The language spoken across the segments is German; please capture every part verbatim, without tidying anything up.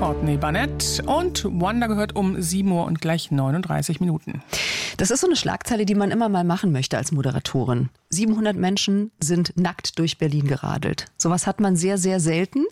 Courtney Barnett und Wonder gehört um sieben Uhr und gleich neununddreißig Minuten. Das ist so eine Schlagzeile, die man immer mal machen möchte als Moderatorin. siebenhundert Menschen sind nackt durch Berlin geradelt. Sowas hat man sehr, sehr selten.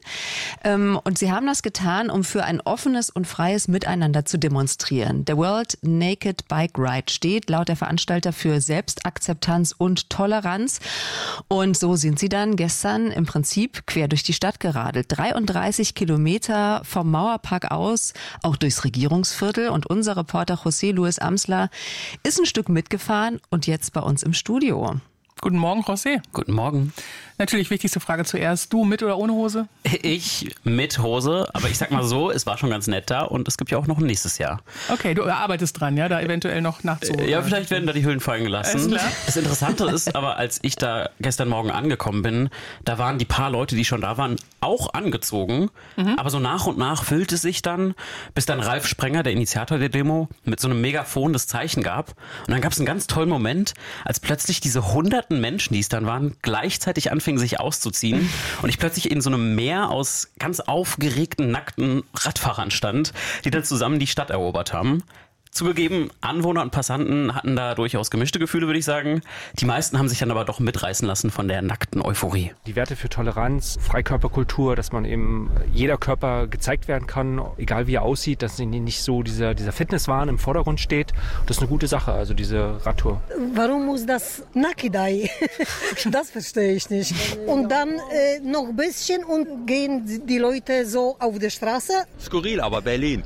Und sie haben das getan, um für ein offenes und freies Miteinander zu demonstrieren. Der World Naked Bike Ride steht laut der Veranstalter für Selbstakzeptanz und Toleranz. Und so sind sie dann gestern im Prinzip quer durch die Stadt geradelt. dreiunddreißig Kilometer vom Mauerpark aus, auch durchs Regierungsviertel. Und unser Reporter José Luis Amsler ist ein Stück mitgefahren und jetzt bei uns im Studio. Guten Morgen, José. Guten Morgen. Natürlich wichtigste Frage zuerst. Du mit oder ohne Hose? Ich mit Hose, aber ich sag mal so, es war schon ganz nett da und es gibt ja auch noch ein nächstes Jahr. Okay, du arbeitest dran, ja, da eventuell noch nachzuholen. Ja, vielleicht werden da die Hüllen fallen gelassen. Das Interessante ist aber, als ich da gestern Morgen angekommen bin, da waren die paar Leute, die schon da waren, auch angezogen. Mhm. Aber so nach und nach füllte es sich dann, bis dann Ralf Sprenger, der Initiator der Demo, mit so einem Megafon das Zeichen gab. Und dann gab es einen ganz tollen Moment, als plötzlich diese hunderten Menschen, die es dann waren, gleichzeitig anfingen, sich auszuziehen und ich plötzlich in so einem Meer aus ganz aufgeregten, nackten Radfahrern stand, die dann zusammen die Stadt erobert haben. Zugegeben, Anwohner und Passanten hatten da durchaus gemischte Gefühle, würde ich sagen. Die meisten haben sich dann aber doch mitreißen lassen von der nackten Euphorie. Die Werte für Toleranz, Freikörperkultur, dass man eben jeder Körper gezeigt werden kann, egal wie er aussieht, dass nicht so dieser, dieser Fitnesswahn im Vordergrund steht. Das ist eine gute Sache, also diese Radtour. Warum muss das Nakidai? Das verstehe ich nicht. Und dann äh, noch ein bisschen und gehen die Leute so auf der Straße? Skurril, aber Berlin.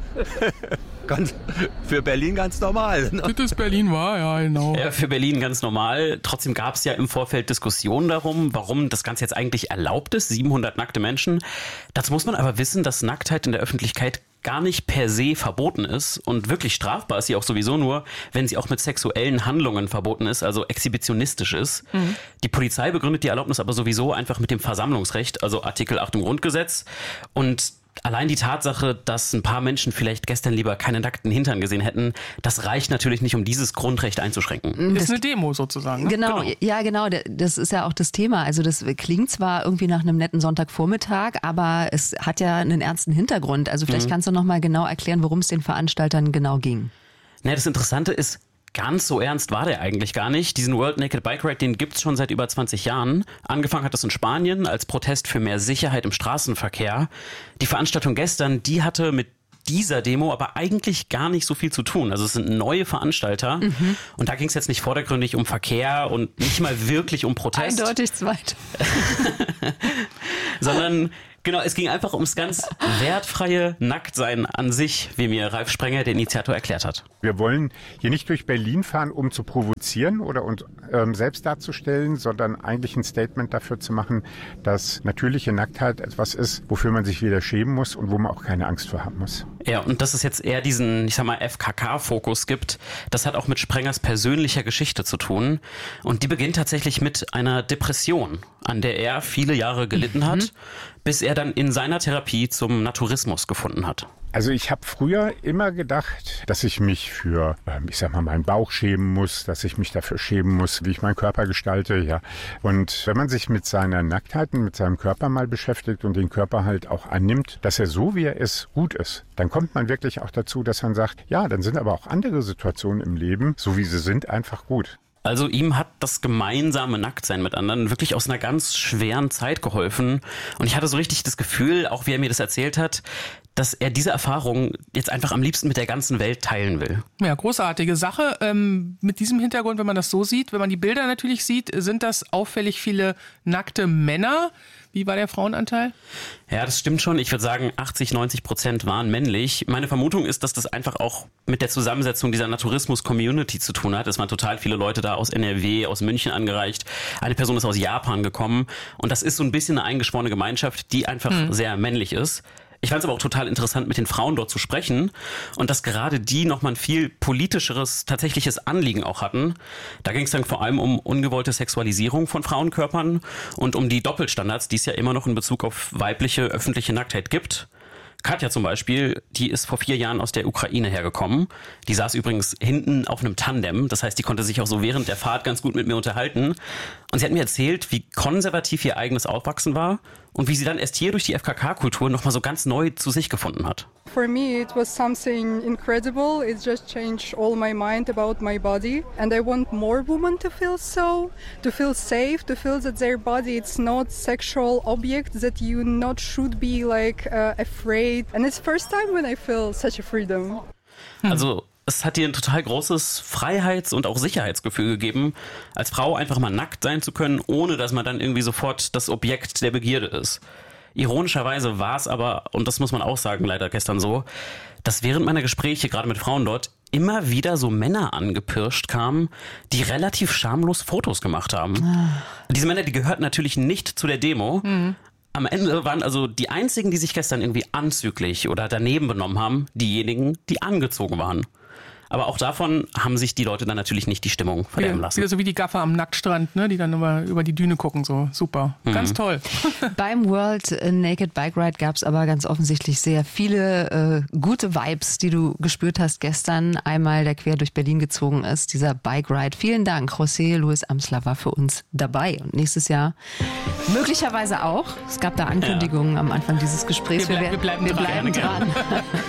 Ganz, für Berlin ganz normal. Das ist Berlin war, ja genau. Ja, für Berlin ganz normal. Trotzdem gab es ja im Vorfeld Diskussionen darum, warum das Ganze jetzt eigentlich erlaubt ist, siebenhundert nackte Menschen. Dazu muss man aber wissen, dass Nacktheit in der Öffentlichkeit gar nicht per se verboten ist und wirklich strafbar ist sie auch sowieso nur, wenn sie auch mit sexuellen Handlungen verboten ist, also exhibitionistisch ist. Mhm. Die Polizei begründet die Erlaubnis aber sowieso einfach mit dem Versammlungsrecht, also Artikel acht im Grundgesetz. Und allein die Tatsache, dass ein paar Menschen vielleicht gestern lieber keine nackten Hintern gesehen hätten, das reicht natürlich nicht, um dieses Grundrecht einzuschränken. Das ist eine Demo sozusagen. Ne? Genau, genau, ja genau, das ist ja auch das Thema. Also das klingt zwar irgendwie nach einem netten Sonntagvormittag, aber es hat ja einen ernsten Hintergrund. Also vielleicht mhm. kannst du noch mal genau erklären, worum es den Veranstaltern genau ging. Na, das Interessante ist, ganz so ernst war der eigentlich gar nicht. Diesen World Naked Bike Ride, den gibt's schon seit über zwanzig Jahren. Angefangen hat das in Spanien als Protest für mehr Sicherheit im Straßenverkehr. Die Veranstaltung gestern, die hatte mit dieser Demo aber eigentlich gar nicht so viel zu tun. Also es sind neue Veranstalter mhm. und da ging es jetzt nicht vordergründig um Verkehr und nicht mal wirklich um Protest. Eindeutig zweit. Sondern genau, es ging einfach ums ganz wertfreie Nacktsein an sich, wie mir Ralf Sprenger, der Initiator, erklärt hat. Wir wollen hier nicht durch Berlin fahren, um zu provozieren oder uns ähm, selbst darzustellen, sondern eigentlich ein Statement dafür zu machen, dass natürliche Nacktheit etwas ist, wofür man sich weder schämen muss und wo man auch keine Angst vor haben muss. Ja, und dass es jetzt eher diesen, ich sag mal, F K K-Fokus gibt, das hat auch mit Sprengers persönlicher Geschichte zu tun. Und die beginnt tatsächlich mit einer Depression, an der er viele Jahre gelitten mhm. hat, bis er dann in seiner Therapie zum Naturismus gefunden hat. Also ich habe früher immer gedacht, dass ich mich für, ich sag mal, meinen Bauch schämen muss, dass ich mich dafür schämen muss, wie ich meinen Körper gestalte, ja. Und wenn man sich mit seiner Nacktheit und mit seinem Körper mal beschäftigt und den Körper halt auch annimmt, dass er so, wie er ist, gut ist, dann kommt man wirklich auch dazu, dass man sagt, ja, dann sind aber auch andere Situationen im Leben, so wie sie sind, einfach gut. Also ihm hat das gemeinsame Nacktsein mit anderen wirklich aus einer ganz schweren Zeit geholfen. Und ich hatte so richtig das Gefühl, auch wie er mir das erzählt hat, dass er diese Erfahrung jetzt einfach am liebsten mit der ganzen Welt teilen will. Ja, großartige Sache. Ähm, mit diesem Hintergrund, wenn man das so sieht, wenn man die Bilder natürlich sieht, sind das auffällig viele nackte Männer. Wie war der Frauenanteil? Ja, das stimmt schon. Ich würde sagen, achtzig, neunzig Prozent waren männlich. Meine Vermutung ist, dass das einfach auch mit der Zusammensetzung dieser Naturismus-Community zu tun hat. Es waren total viele Leute da aus N R W, aus München angereist. Eine Person ist aus Japan gekommen. Und das ist so ein bisschen eine eingeschworene Gemeinschaft, die einfach hm. sehr männlich ist. Ich fand es aber auch total interessant, mit den Frauen dort zu sprechen und dass gerade die nochmal ein viel politischeres, tatsächliches Anliegen auch hatten. Da ging es dann vor allem um ungewollte Sexualisierung von Frauenkörpern und um die Doppelstandards, die es ja immer noch in Bezug auf weibliche öffentliche Nacktheit gibt. Katja zum Beispiel, die ist vor vier Jahren aus der Ukraine hergekommen. Die saß übrigens hinten auf einem Tandem. Das heißt, die konnte sich auch so während der Fahrt ganz gut mit mir unterhalten. Und sie hat mir erzählt, wie konservativ ihr eigenes Aufwachsen war und wie sie dann erst hier durch die F K K-Kultur nochmal so ganz neu zu sich gefunden hat. For me, it was something incredible. It just changed all my mind about my body. And I want more women to feel so, to feel safe, to feel that their body it's not sexual object, that you not should be like uh, afraid. And it's the first time when I feel such a freedom. Also es hat dir ein total großes Freiheits- und auch Sicherheitsgefühl gegeben, als Frau einfach mal nackt sein zu können, ohne dass man dann irgendwie sofort das Objekt der Begierde ist. Ironischerweise war es aber, und das muss man auch sagen, leider gestern so, dass während meiner Gespräche, gerade mit Frauen dort, immer wieder so Männer angepirscht kamen, die relativ schamlos Fotos gemacht haben. Ah. Diese Männer, die gehörten natürlich nicht zu der Demo. Mhm. Am Ende waren also die einzigen, die sich gestern irgendwie anzüglich oder daneben benommen haben, diejenigen, die angezogen waren. Aber auch davon haben sich die Leute dann natürlich nicht die Stimmung verderben lassen. Wieder so wie die Gaffer am Nacktstrand, ne, die dann über, über die Düne gucken. So super, mhm. ganz toll. Beim World Naked Bike Ride gab es aber ganz offensichtlich sehr viele äh, gute Vibes, die du gespürt hast gestern. Einmal, der quer durch Berlin gezogen ist, dieser Bike Ride. Vielen Dank, José Luis Amsler war für uns dabei. Und nächstes Jahr möglicherweise auch. Es gab da Ankündigungen ja. am Anfang dieses Gesprächs. Wir, bleib, wir bleiben wir dran. Bleiben dran.